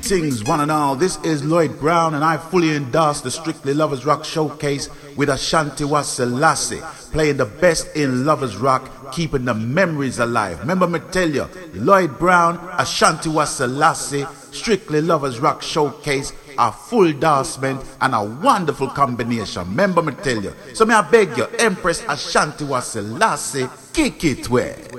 Greetings, one and all. This is Lloyd Brown, and I fully endorse the Strictly Lovers Rock Showcase with Ashanti Was Selassie, playing the best in Lovers Rock, keeping the memories alive. Remember me tell you, Lloyd Brown, Ashanti Was Selassie, Strictly Lovers Rock Showcase, a full endorsement and a wonderful combination. Remember me tell you. So may I beg you, Empress Ashanti Was Selassie, kick it well.